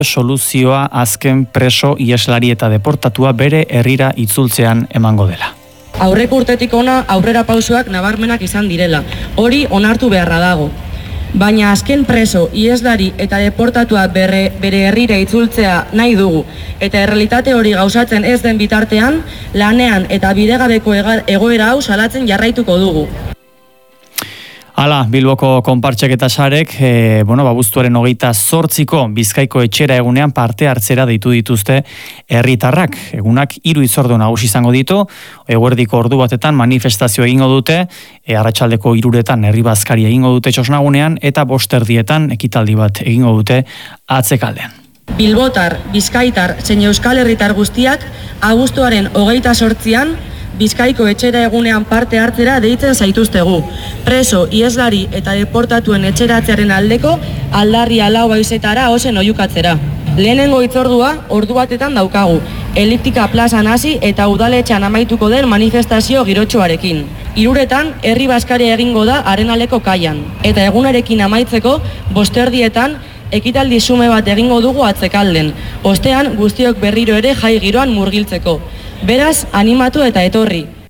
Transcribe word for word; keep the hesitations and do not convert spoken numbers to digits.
soluzioa azken preso ieslari eta deportatua bere herrira itzultzean emango dela. Aurreko urtetik ona aurrera pausoak nabarmenak izan direla, hori onartu beharra dago. Baina azken preso, ieslari eta deportatua bere, bere herrira itzultzea nahi dugu, eta errealitate hori gauzatzen ez den bitartean, lanean eta bidegabeko egoera hau salatzen jarraituko dugu. Hala, Bilboko konpartsek eta sarek, e, bueno, abuztuaren hogeita zortziko Bizkaiko etxera egunean parte hartzera deitu dituzte herritarrak. Egunak hiru hitzordu nagusi izango ditu, eguerdiko ordu batetan manifestazio egingo dute, e, arratsaldeko hiruretan herri bazkari egingo dute txosnagunean, eta bost erdietan ekitaldi bat egingo dute atzekaldean. Bilbotar, Bizkaitar, zein Euskal Herritar guztiak, abuztuaren hogeita zortzian, Bizkaiko etxera egunean parte hartzera deitzen zaituztegu. Preso, ieslari eta deportatuen etxeratzearen aldeko aldarria lau baizetara ozen oihukatzera. Lehenengo hitzordua ordu batetan daukagu. Eliptika plazan hasi eta udaletxean amaituko den manifestazio girotxoarekin. Hiruretan herri bazkaria egingo da Arenaleko kaian. Eta egunarekin amaitzeko bosterdietan ekitaldi sume bat egingo dugu atzekalden. Ostean guztiok berriro ere jai giroan murgiltzeko. Beraz, animatu eta etorri.